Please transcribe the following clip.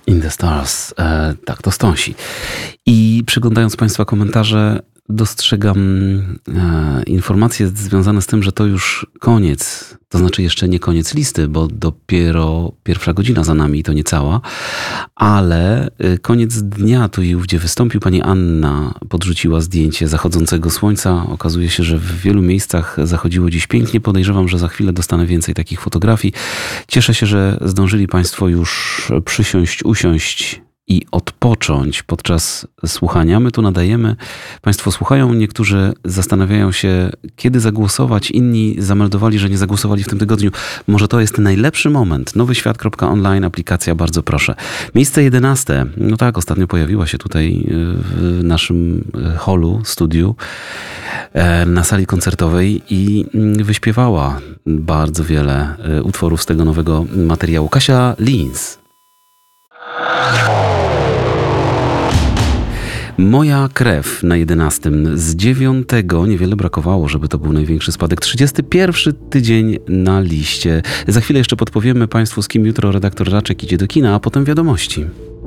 In the Stars. Tak, to Stonsi. I przeglądając Państwa komentarze, dostrzegam informacje związane z tym, że to już koniec. To znaczy jeszcze nie koniec listy, bo dopiero pierwsza godzina za nami, to nie cała. Ale koniec dnia tu i ówdzie wystąpił. Pani Anna podrzuciła zdjęcie zachodzącego słońca. Okazuje się, że w wielu miejscach zachodziło dziś pięknie. Podejrzewam, że za chwilę dostanę więcej takich fotografii. Cieszę się, że zdążyli Państwo już przysiąść, usiąść i odpocząć podczas słuchania. My tu nadajemy, Państwo słuchają, niektórzy zastanawiają się, kiedy zagłosować, inni zameldowali, że nie zagłosowali w tym tygodniu. Może to jest najlepszy moment. nowyświat.online, aplikacja, bardzo proszę. Miejsce 11. No tak, ostatnio pojawiła się tutaj w naszym holu, studiu, na sali koncertowej i wyśpiewała bardzo wiele utworów z tego nowego materiału. Kasia Lins. Moja krew na 11. Z 9 niewiele brakowało, żeby to był największy spadek. 31 tydzień na liście. Za chwilę jeszcze podpowiemy Państwu, z kim jutro redaktor Raczek idzie do kina, a potem wiadomości.